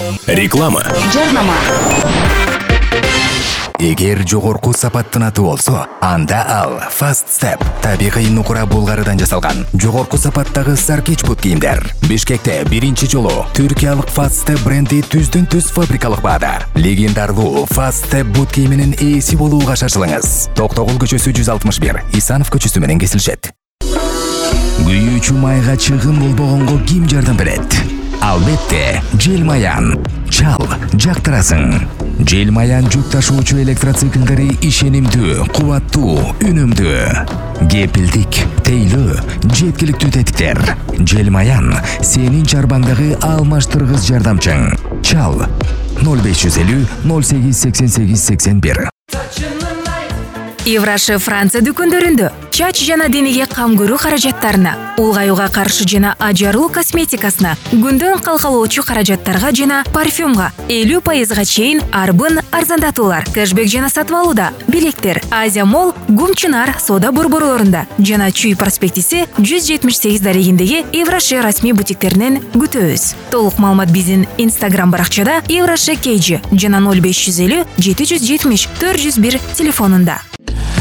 Реклама. Жарнама. Эгер жогорку сапаттын аты болсо, анда ал Fast Step табигый нукура булгарыдан жасалган жогорку сапаттагы саркич бут кийимдер. Бишкекте биринчи жолу түркиялык Fast Step бренди түздөн-түз фабрикалык баада легендарлуу Fast Step бут кийиминин ээси болууга шашылыңыз. Токтогул көчөсү 161, Исанов көчөсү менен кесилишет. Күйүүчү майга чыгым болбогонго ким жардам берет? Албетте, Желмаян. Чал, жактырасың. Желмаян жүк ташуучу электроциклдери ишенимдүү, кубаттуу, үнөмдүү. Кепилдик, тейлөө, жеткиликтүү тетиктер. Желмаян сенин чарбаңдагы алмаштыргыс жардамчың. Чал 0550 0888 81. Евраши Франция дүкөндөрүндө чач жана денеге кам көрүү каражаттарына, улгаюуга каршы жана ажаруу косметикасына, күндөн калкалоочу каражаттарга жана парфюмга 50% чейин арбын арзандатуулар, кэшбэк жана сатып алууда, билеттер Азия Молл, Гумчунар соода борборлорунда жана Чүй проспектиси 178 дарегиндеги Евраши расмий бутиктеринен күтөбүз. Толук маалымат биздин Instagram баракчада Евраши KG жана 0550 770 401 телефонунда.